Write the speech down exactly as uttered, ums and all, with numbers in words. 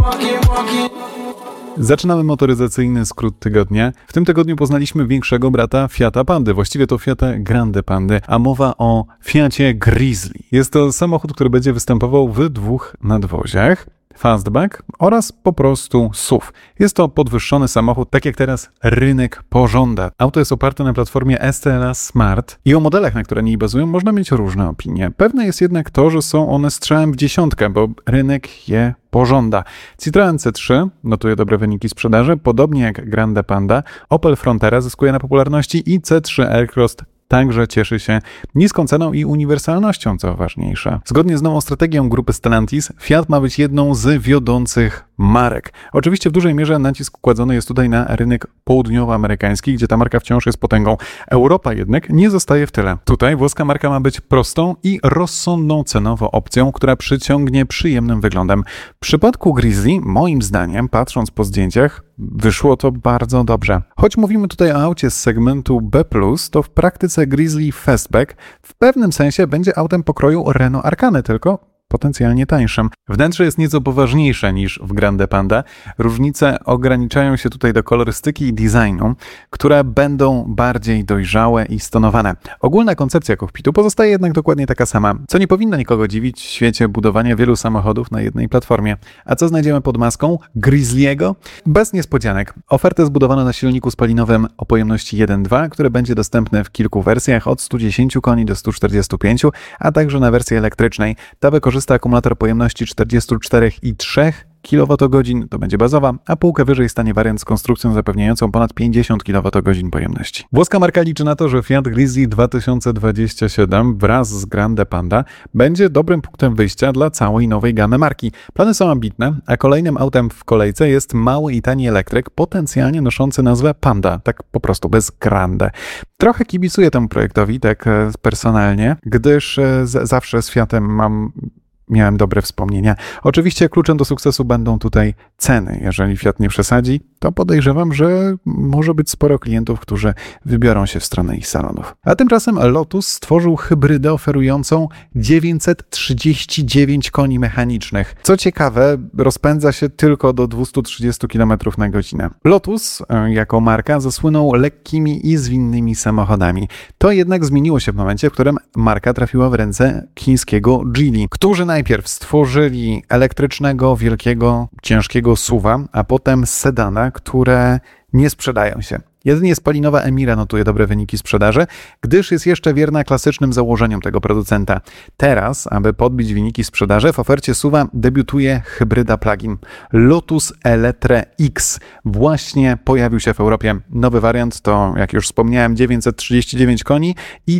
Zaczynamy motoryzacyjny skrót tygodnia. W tym tygodniu poznaliśmy większego brata Fiata Pandy, właściwie to Fiata Grande Pandy, a mowa o Fiacie Grizzly. Jest to samochód, który będzie występował w dwóch nadwoziach. Fastback oraz po prostu S U V. Jest to podwyższony samochód, tak jak teraz rynek pożąda. Auto jest oparte na platformie S T L A Smart i o modelach, na które niej bazują, można mieć różne opinie. Pewne jest jednak to, że są one strzałem w dziesiątkę, bo rynek je pożąda. Citroen C trzy notuje dobre wyniki sprzedaży, podobnie jak Grande Panda. Opel Frontera zyskuje na popularności i C trzy Aircross także cieszy się niską ceną i uniwersalnością, co ważniejsze. Zgodnie z nową strategią grupy Stellantis, Fiat ma być jedną z wiodących marek. Oczywiście w dużej mierze nacisk kładzony jest tutaj na rynek południowoamerykański, gdzie ta marka wciąż jest potęgą. Europa jednak nie zostaje w tyle. Tutaj włoska marka ma być prostą i rozsądną cenowo opcją, która przyciągnie przyjemnym wyglądem. W przypadku Grizzly, moim zdaniem, patrząc po zdjęciach, wyszło to bardzo dobrze. Choć mówimy tutaj o aucie z segmentu B plus, to w praktyce Grizzly Fastback w pewnym sensie będzie autem pokroju Renault Arkany, tylko potencjalnie tańszym. Wnętrze jest nieco poważniejsze niż w Grande Panda. Różnice ograniczają się tutaj do kolorystyki i designu, które będą bardziej dojrzałe i stonowane. Ogólna koncepcja kokpitu pozostaje jednak dokładnie taka sama, co nie powinno nikogo dziwić w świecie budowania wielu samochodów na jednej platformie. A co znajdziemy pod maską Grizzly'ego? Bez niespodzianek. Ofertę zbudowano na silniku spalinowym o pojemności jeden przecinek dwa, które będzie dostępne w kilku wersjach od stu dziesięciu koni do stu czterdziestu pięciu, a także na wersji elektrycznej. Ta wykorzysta akumulator pojemności czterdzieści cztery i trzy kilowatogodzin, to będzie bazowa, a półkę wyżej stanie wariant z konstrukcją zapewniającą ponad pięćdziesiąt kilowatogodzin pojemności. Włoska marka liczy na to, że Fiat Grizzly dwa tysiące dwadzieścia siedem wraz z Grande Panda będzie dobrym punktem wyjścia dla całej nowej gamy marki. Plany są ambitne, a kolejnym autem w kolejce jest mały i tani elektryk, potencjalnie noszący nazwę Panda, tak po prostu bez Grande. Trochę kibicuję temu projektowi, tak personalnie, gdyż z- zawsze z Fiatem mam Miałem dobre wspomnienia. Oczywiście kluczem do sukcesu będą tutaj ceny. Jeżeli Fiat nie przesadzi, to podejrzewam, że może być sporo klientów, którzy wybiorą się w stronę ich salonów. A tymczasem Lotus stworzył hybrydę oferującą dziewięćset trzydzieści dziewięć koni mechanicznych. Co ciekawe, rozpędza się tylko do dwieście trzydzieści kilometrów na godzinę. Lotus jako marka zasłynął lekkimi i zwinnymi samochodami. To jednak zmieniło się w momencie, w którym marka trafiła w ręce chińskiego Geely, którzy najpierw stworzyli elektrycznego, wielkiego, ciężkiego S U V-a, a potem sedana, które nie sprzedają się. Jedynie spalinowa Emira notuje dobre wyniki sprzedaży, gdyż jest jeszcze wierna klasycznym założeniom tego producenta. Teraz, aby podbić wyniki sprzedaży, w ofercie S U V-a debiutuje hybryda plug-in. Lotus Eletre X właśnie pojawił się w Europie. Nowy wariant to, jak już wspomniałem, dziewięćset trzydzieści dziewięć koni i